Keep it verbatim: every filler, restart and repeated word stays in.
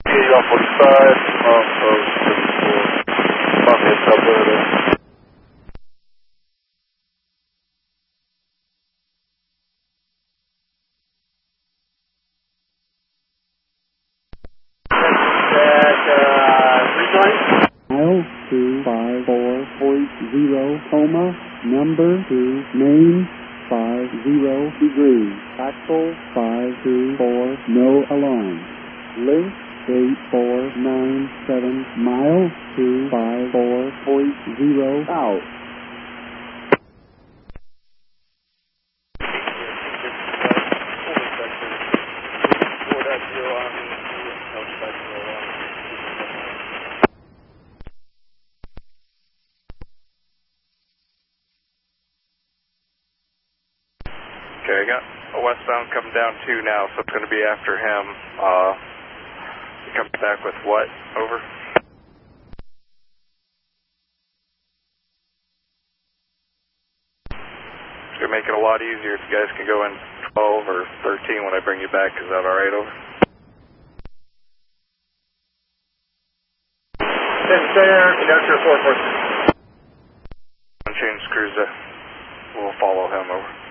one forty-five, off of fifty-four, Buckhead Alberta. Mile two five four point zero, coma, number two, main five zero degrees, axle five two four, no alarm, length eight four nine seven, mile two five four point zero, out. Okay, I got a westbound coming down two now, so it's going to be after him. Uh, he comes back with what? Over? It's going to make it a lot easier if you guys can go in twelve or thirteen when I bring you back. Is that alright, over? ten center, conductor four four six. Change cruiser. We'll follow him, over.